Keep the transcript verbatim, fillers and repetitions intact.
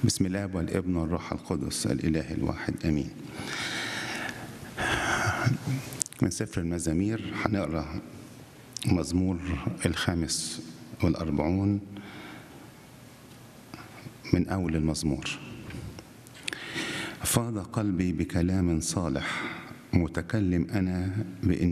بسم الله والابن والروح القدس الإله الواحد آمين. من سفر المزامير هنقرأ مزمور الخامس والأربعون من أول المزمور. فاض قلبي بكلام صالح، متكلم أنا بإن